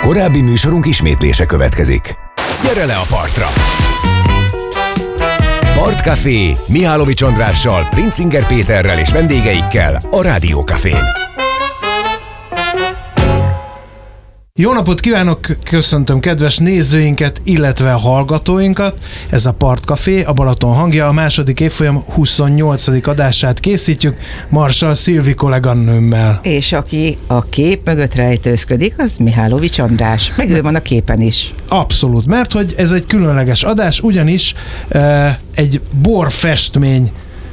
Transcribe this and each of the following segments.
Korábbi műsorunk ismétlése következik. Gyere le a partra! Partcafé Mihálovics Andrással, Princinger Péterrel és vendégeikkel a Rádiókafén. Jó napot kívánok, köszöntöm kedves nézőinket, illetve hallgatóinkat. Ez a Partcafé, a Balaton hangja, a második évfolyam 28. adását készítjük Marsal Szilvi kolléganőmmel. És aki a kép mögött rejtőzködik, az Mihálovics András. Meg ő van a képen is. Abszolút, mert hogy ez egy különleges adás, ugyanis egy borfestmény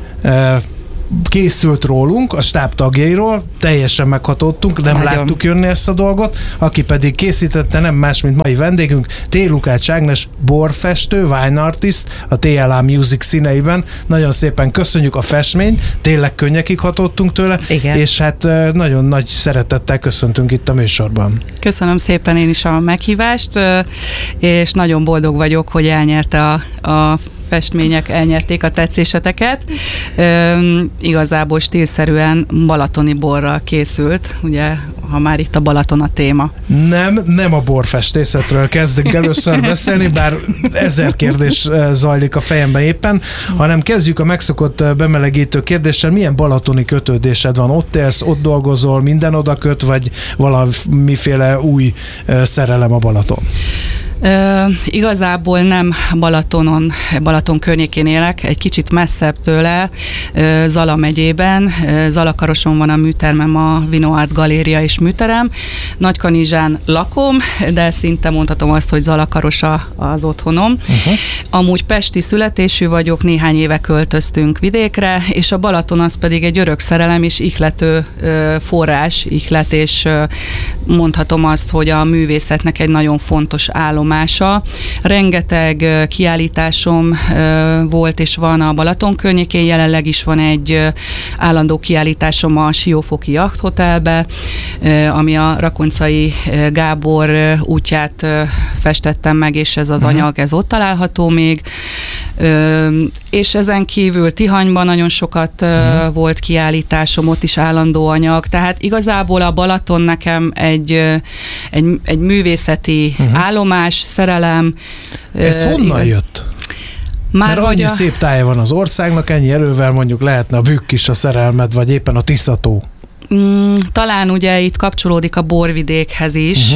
készült rólunk, a stáb tagjairól, teljesen meghatódtunk, nem láttuk jönni ezt a dolgot, aki pedig készítette, nem más, mint mai vendégünk, T. Lukács Ágnes, borfestő, wine artist, a TLA Music színeiben. Nagyon szépen köszönjük a festményt, tényleg könnyekig hatottunk tőle, igen. És hát nagyon nagy szeretettel köszöntünk itt a műsorban. Köszönöm szépen én is a meghívást, és nagyon boldog vagyok, hogy elnyerte a festmények, elnyerték a tetszéseteket. Igazából stílszerűen balatoni borral készült, ugye, ha már itt a Balaton a téma. Nem a borfestészetről kezdünk először beszélni, bár 1000 kérdés zajlik a fejemben éppen, hanem kezdjük a megszokott bemelegítő kérdéssel. Milyen balatoni kötődésed van? Ott élsz, ott dolgozol, minden oda köt, vagy valamiféle új szerelem a Balaton? Igazából nem Balaton környékén élek, egy kicsit messzebb tőle, Zala megyében. Zalakaroson van a műtermem, a Vinoart Galéria és műterem. Nagykanizsán lakom, de szinte mondhatom azt, hogy Zalakaros az otthonom. Uh-huh. Amúgy pesti születésű vagyok, néhány éve költöztünk vidékre, és a Balaton az pedig egy örök szerelem és ihlető forrás, ihlet, és mondhatom azt, hogy a művészetnek egy nagyon fontos állomása. Rengeteg kiállításom volt és van a Balaton környékén, jelenleg is van egy állandó kiállításom a Siófoki Jachthotelbe, ami a Rakoncai Gábor útját festettem meg, és ez az anyag, ez ott található még. És ezen kívül Tihanyban nagyon sokat volt kiállításom, ott is állandó anyag, tehát igazából a Balaton nekem egy művészeti állomás, szerelem. Ez honnan jött? Mert annyi szép tája van az országnak, ennyi erővel mondjuk lehetne a Bükk is a szerelmed, vagy éppen a Tisza-tó. Talán ugye itt kapcsolódik a borvidékhez is.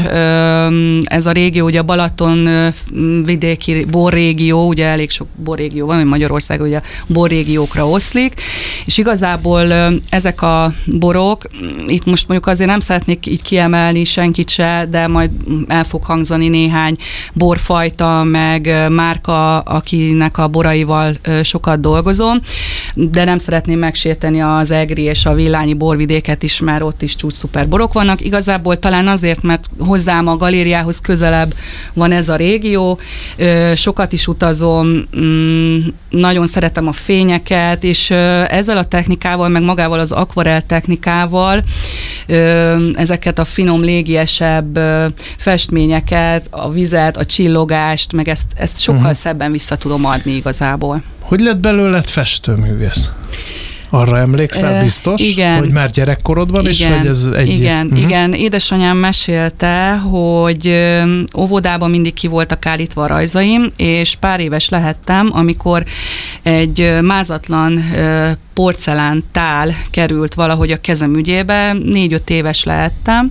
Ez a régió, ugye a Balaton vidéki borrégió, ugye elég sok borrégió van, hogy Magyarország ugye borrégiókra oszlik, és igazából ezek a borok, itt most mondjuk azért nem szeretnék így kiemelni senkit se, de majd el fog hangzani néhány borfajta, meg márka, akinek a boraival sokat dolgozom, de nem szeretném megsérteni az egri és a villányi borvidéket is, mert ott is csúcs szuper borok vannak. Igazából talán azért, mert hozzám a galériához közelebb van ez a régió, sokat is utazom, nagyon szeretem a fényeket, és ezzel a technikával, meg magával az akvarell technikával ezeket a finom, légiesebb festményeket, a vizet, a csillogást, meg ezt sokkal szebben vissza tudom adni igazából. Hogy lett belőled festőművész? Arra emlékszel biztos, igen, hogy már gyerekkorodban igen, is, hogy ez egy... Igen. Édesanyám mesélte, hogy óvodában mindig ki voltak állítva a rajzaim, és pár éves lehettem, amikor egy mázatlan porcelán tál került valahogy a kezem ügyébe, 4-5 éves lehettem,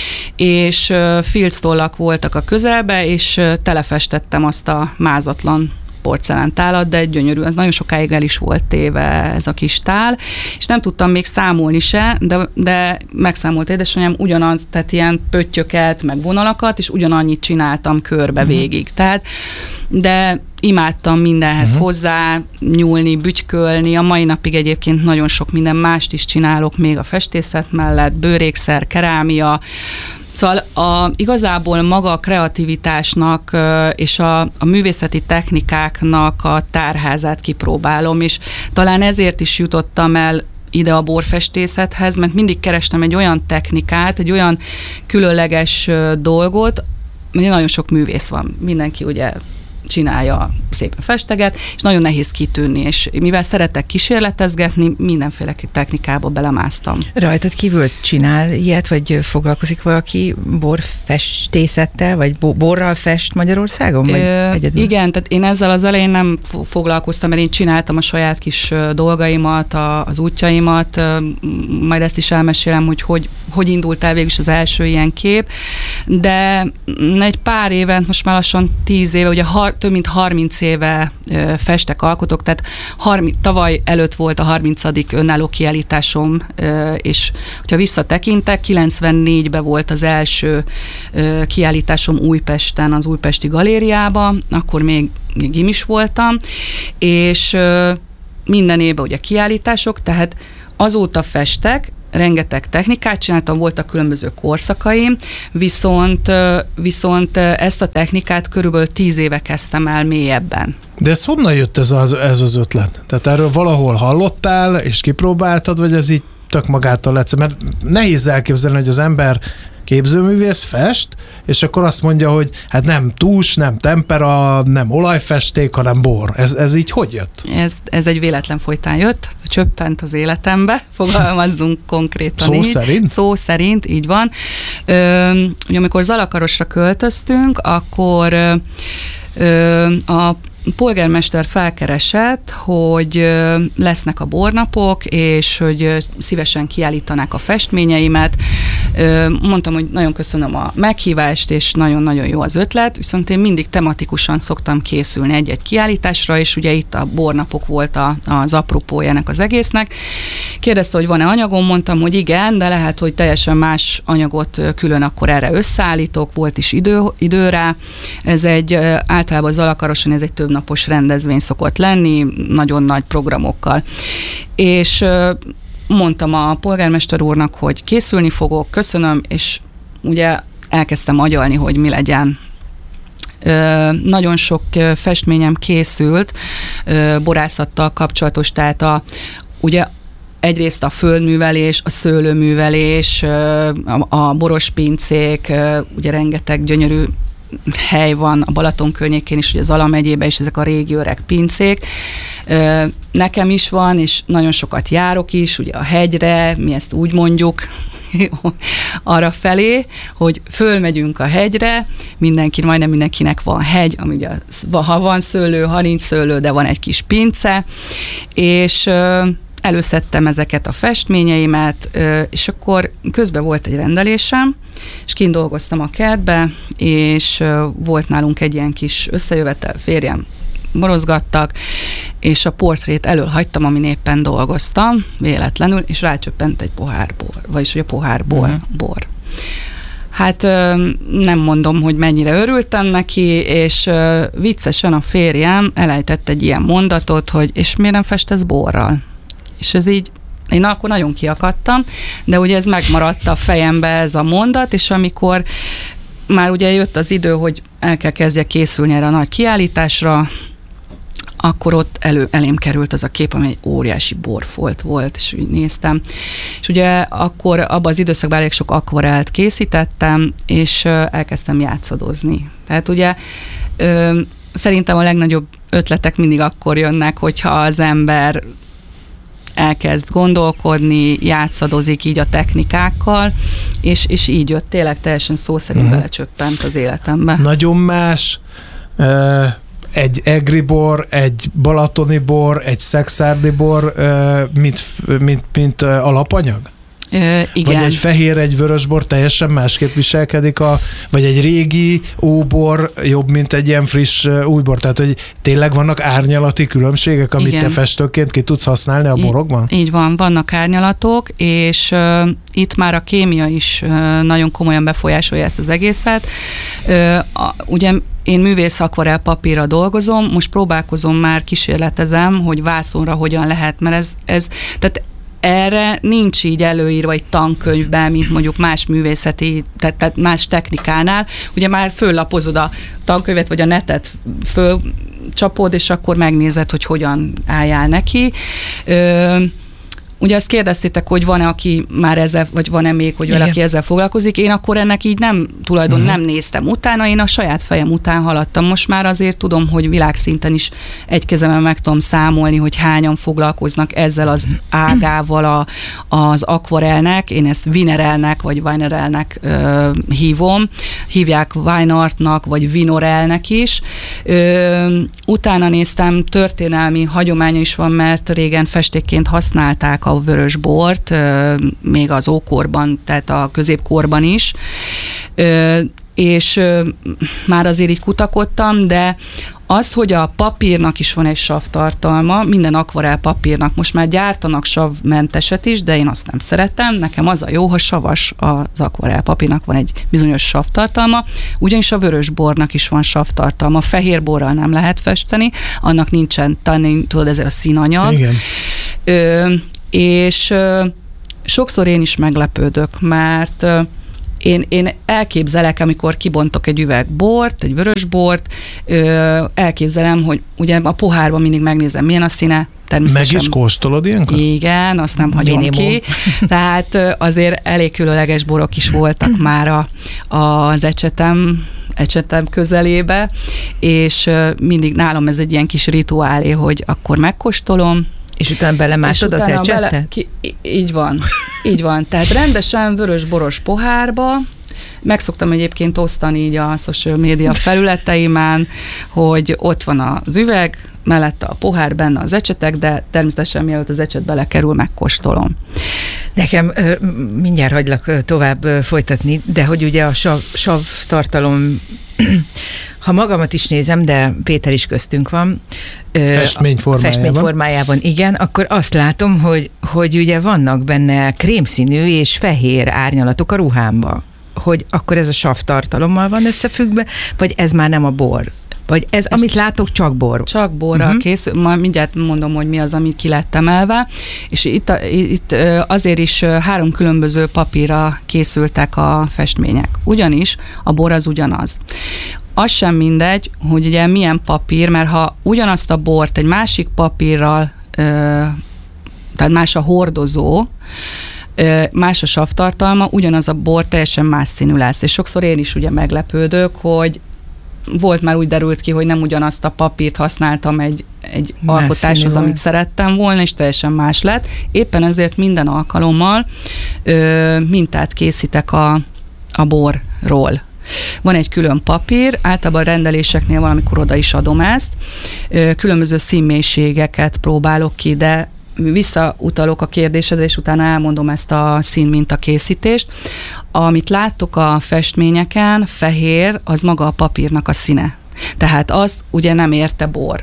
és filctollak voltak a közelbe, és telefestettem azt a mázatlan porcelántálat, de gyönyörű, ez nagyon sokáig el is volt téve ez a kis tál, és nem tudtam még számolni se, de megszámolt édesanyám ugyanaz, tehát ilyen pöttyöket, meg vonalakat, és ugyanannyit csináltam körbe végig. Tehát, de imádtam mindenhez hozzá nyúlni, bütykölni, a mai napig egyébként nagyon sok minden mást is csinálok még a festészet mellett, bőrékszer, kerámia. Szóval igazából maga a kreativitásnak és a művészeti technikáknak a tárházát kipróbálom, és talán ezért is jutottam el ide a borfestészethez, mert mindig kerestem egy olyan technikát, egy olyan különleges dolgot, mert nagyon sok művész van. Mindenki ugye csinálja, szépen festeget, és nagyon nehéz kitűnni, és mivel szeretek kísérletezgetni, mindenféle technikába belemásztam. Rajtad kívül csinál ilyet, vagy foglalkozik valaki borfestészettel, vagy borral fest Magyarországon? Vagy igen, tehát én ezzel az elején nem foglalkoztam, mert én csináltam a saját kis dolgaimat, az útjaimat, majd ezt is elmesélem, hogy indult el végül is az első ilyen kép, de egy pár éve, most már lassan 10 éve, ugye több mint 30 éve festek, alkotok, tehát tavaly előtt volt a 30. önálló kiállításom, és hogyha visszatekintek, 94-ben volt az első kiállításom Újpesten, az Újpesti Galériában, akkor még gimis voltam, és minden évben ugye kiállítások, tehát azóta festek, rengeteg technikát csináltam, voltak különböző korszakaim, viszont ezt a technikát körülbelül 10 éve kezdtem el mélyebben. De ez honnan jött ez az ötlet? Tehát erről valahol hallottál, és kipróbáltad, vagy ez így tök magától lett? Mert nehéz elképzelni, hogy az ember képzőművész fest, és akkor azt mondja, hogy hát nem tus, nem tempera, nem olajfesték, hanem bor. Ez így hogy jött? Ez egy véletlen folytán jött, csöppent az életembe, fogalmazzunk konkrétan Szó így. szerint? Szó szerint, így van. Ugye amikor Zalakarosra költöztünk, akkor a polgármester felkeresett, hogy lesznek a bornapok, és hogy szívesen kiállítanák a festményeimet. Mondtam, hogy nagyon köszönöm a meghívást, és nagyon-nagyon jó az ötlet, viszont én mindig tematikusan szoktam készülni egy-egy kiállításra, és ugye itt a bornapok volt az apropója ennek az egésznek. Kérdezte, hogy van-e anyagom, mondtam, hogy igen, de lehet, hogy teljesen más anyagot külön akkor erre összeállítok, volt is idő rá. Ez általában Zalakaroson ez egy több napos rendezvény szokott lenni, nagyon nagy programokkal. És mondtam a polgármester úrnak, hogy készülni fogok, köszönöm, és ugye elkezdtem agyalni, hogy mi legyen. Nagyon sok festményem készült borászattal kapcsolatos, tehát ugye egyrészt a földművelés, a szőlőművelés, a borospincék, ugye rengeteg gyönyörű hely van a Balaton környékén is, ugye Zala megyében is ezek a régi öreg pincék. Nekem is van, és nagyon sokat járok is, ugye a hegyre, mi ezt úgy mondjuk, arra felé, hogy fölmegyünk a hegyre, majdnem mindenkinek van hegy, ami ugye, ha van szőlő, ha nincs szőlő, de van egy kis pince, és előszedtem ezeket a festményeimet, és akkor közben volt egy rendelésem, és kint dolgoztam a kertbe, és volt nálunk egy ilyen kis összejövetel, férjem borozgattak, és a portrét elől hagytam, amin éppen dolgoztam, véletlenül, és rácsöppent egy pohár bor, vagyis hogy a pohárból bor. Hát nem mondom, hogy mennyire örültem neki, és viccesen a férjem elejtett egy ilyen mondatot, hogy és miért nem festesz borral? És ez így, én akkor nagyon kiakadtam, de ugye ez megmaradt a fejembe ez a mondat, és amikor már ugye jött az idő, hogy el kell kezdjek készülni erre a nagy kiállításra, akkor ott elém került az a kép, ami egy óriási borfolt volt, és úgy néztem. És ugye akkor abban az időszakban elég sok akvarelt készítettem, és elkezdtem játszadozni. Tehát ugye szerintem a legnagyobb ötletek mindig akkor jönnek, hogyha az ember elkezd gondolkodni, játszadozik így a technikákkal, és így jött, tényleg teljesen szó szerint belecsöppent az életembe. Nagyon más, egy egri bor, egy balatoni bor, egy szekszárdi bor, mint alapanyag? Igen. Vagy egy fehér, egy vörösbor teljesen másképp viselkedik, vagy egy régi óbor jobb, mint egy ilyen friss újbor. Tehát, hogy tényleg vannak árnyalati különbségek, amit igen. te festőként ki tudsz használni a borokban? Így van, vannak árnyalatok, és itt már a kémia is nagyon komolyan befolyásolja ezt az egészet. Ugye én művész akvarell papírra dolgozom, most próbálkozom már, kísérletezem, hogy vászonra hogyan lehet, mert tehát erre nincs így előírva egy tankönyvben, mint mondjuk más művészeti, tehát más technikánál. Ugye már föllapozod a tankönyvet, vagy a netet fölcsapod, és akkor megnézed, hogy hogyan álljál neki. Ugye azt kérdeztétek, hogy van-e, aki már ezzel, vagy van-e még, hogy valaki ezzel foglalkozik. Én akkor ennek így nem néztem utána, én a saját fejem után haladtam. Most már azért tudom, hogy világszinten is egy kezemben meg tudom számolni, hogy hányan foglalkoznak ezzel az ágával az akvarelnek. Én ezt vinerelnek, vagy vinerelnek hívom. Hívják vineartnak, vagy vinorelnek is. Utána néztem, történelmi hagyománya is van, mert régen festékként használták a vörös bort, még az ókorban, tehát a középkorban is, és már azért így kutakodtam, de az, hogy a papírnak is van egy savtartalma, minden akvarel papírnak most már gyártanak savmenteset is, de én azt nem szeretem, nekem az a jó, ha savas az akvarel papírnak van egy bizonyos savtartalma, ugyanis a vörös bornak is van savtartalma, fehér borral nem lehet festeni, annak nincsen tannin, tudod, ez a színanyag. Igen. És sokszor én is meglepődök, mert én elképzelek, amikor kibontok egy üveg bort, egy vörös bort, elképzelem, hogy ugye a pohárban mindig megnézem, milyen a színe, természetesen. Meg is kóstolod ilyenkor? Igen, azt nem hagyom ki. Tehát azért elég különleges borok is voltak már az ecsetem közelébe, és mindig nálam ez egy ilyen kis rituálé, hogy akkor megkóstolom, és utána belemásod az ecsettet? Így van. Tehát rendesen vörös-boros pohárba, meg szoktam egyébként osztani így a social media felületeimen, hogy ott van az üveg, mellette a pohár, benne az ecsetek, de természetesen mielőtt az ecset belekerül, megkóstolom. Nekem mindjárt hagylak tovább folytatni, de hogy ugye a sav tartalom, ha magamat is nézem, de Péter is köztünk van. Festmény formájában, igen, akkor azt látom, hogy ugye vannak benne krémszínű és fehér árnyalatok a ruhámba. Hogy akkor ez a sav tartalommal van összefüggve, vagy ez már nem a bor? Vagy ez, amit látok, csak bor? Csak borral készül. Ma mindjárt mondom, hogy mi az, ami ki lett emelve. És itt azért is 3 különböző papírra készültek a festmények. Ugyanis a bor az ugyanaz. Az sem mindegy, hogy ugye milyen papír, mert ha ugyanazt a bort egy másik papírral, tehát más a hordozó, más a savtartalma, ugyanaz a bor teljesen más színű lesz. És sokszor én is ugye meglepődök, hogy volt már úgy derült ki, hogy nem ugyanazt a papírt használtam egy alkotáshoz, amit szerettem volna, és teljesen más lett. Éppen ezért minden alkalommal mintát készítek a borról. Van egy külön papír, általában a rendeléseknél valamikor oda is adom ezt. Különböző színmélységeket próbálok ki, de visszautalok a kérdésedre, és utána elmondom ezt a színmintakészítést. Amit láttok a festményeken, fehér, az maga a papírnak a színe. Tehát azt ugye nem érte bor.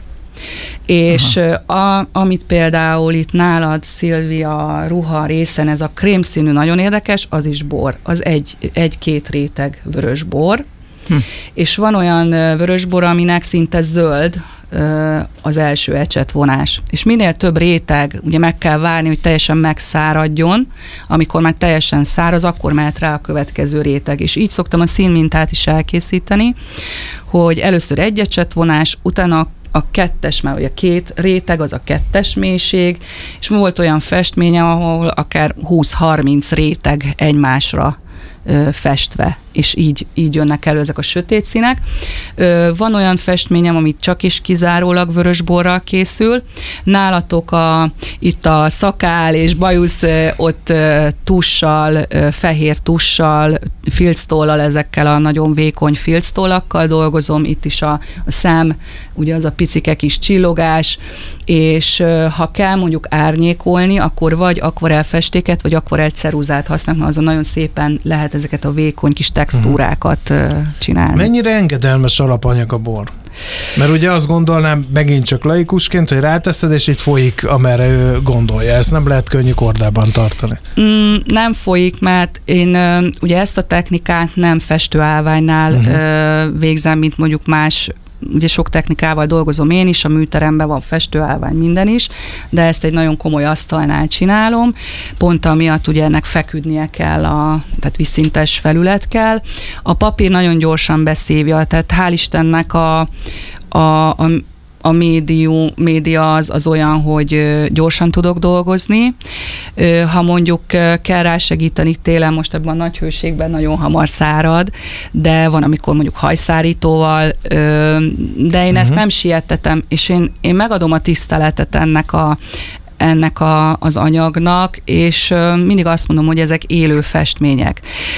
És amit például itt nálad, Szilvia, ruha részen, ez a krémszínű nagyon érdekes, az is bor. Az egy-két réteg vörös bor. És van olyan vörösbor, aminek szinte zöld az első ecsetvonás. És minél több réteg, ugye meg kell várni, hogy teljesen megszáradjon, amikor már teljesen száraz, akkor mehet rá a következő réteg. És így szoktam a színmintát is elkészíteni, hogy először egy ecsetvonás, utána a kettes, mert ugye 2 réteg, az a 2. mélység, és volt olyan festményem, ahol akár 20-30 réteg egymásra festve, és így jönnek elő ezek a sötét színek. Van olyan festményem, amit csak is kizárólag vörösborral készül. Nálatok itt a szakál és bajusz ott tussal, fehér tussal, filctollal, ezekkel a nagyon vékony filctollakkal dolgozom. Itt is a szem, ugye az a picike kis csillogás, és ha kell mondjuk árnyékolni, akkor vagy akvarel festéket, vagy akvarel ceruzát használnak, mert azon nagyon szépen lehet ezeket a vékony kis textúrákat csinálni. Mennyire engedelmes alapanyag a bor? Mert ugye azt gondolnám, megint csak laikusként, hogy ráteszed, és így folyik, amerre ő gondolja. Ezt nem lehet könnyű kordában tartani. Nem folyik, mert én ugye ezt a technikát nem festőállványnál végzem, mint mondjuk más, ugye sok technikával dolgozom én is, a műteremben van festőállvány, minden is, de ezt egy nagyon komoly asztalnál csinálom, pont amiatt ugye ennek feküdnie kell, tehát vízszintes felület kell. A papír nagyon gyorsan beszívja, tehát hál' Istennek a média az olyan, hogy gyorsan tudok dolgozni. Ha mondjuk kell rá segíteni télen, most ebben a nagy hőségben nagyon hamar szárad, de van, amikor mondjuk hajszárítóval, de én ezt nem siettetem, és én megadom a tiszteletet ennek az anyagnak, és mindig azt mondom, hogy ezek élő festmények.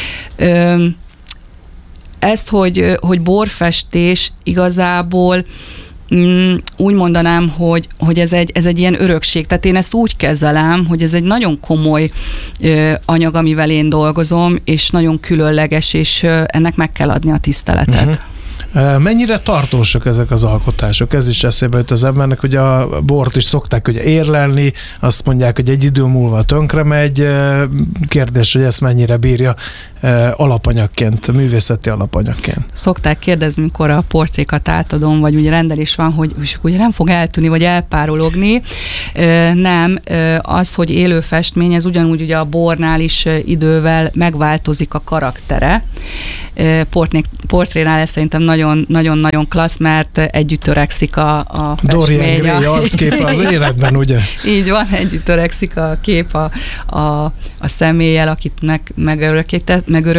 Ezt, hogy borfestés igazából úgy mondanám, hogy ez egy ilyen örökség. Tehát én ezt úgy kezelem, hogy ez egy nagyon komoly anyag, amivel én dolgozom, és nagyon különleges, és ennek meg kell adni a tiszteletet. Mennyire tartósak ezek az alkotások? Ez is eszébe jut az embernek, hogy a bort is szokták ugye érlelni, azt mondják, hogy egy idő múlva tönkre megy. Kérdés, hogy ezt mennyire bírja alapanyagként, művészeti alapanyagként. Szokták kérdezni, mikor a portrékat átadom, vagy ugye rendelés van, hogy ugye nem fog eltűnni, vagy elpárologni. Nem, az, hogy élő festmény, ez ugyanúgy ugye a bornál is idővel megváltozik a karaktere. Portrénál ez szerintem nagyon-nagyon klassz, mert együtt törekszik a festmény. Dorian Gray arcképe az életben, ugye? Így van, együtt törekszik a kép a személlyel, akit megörökített,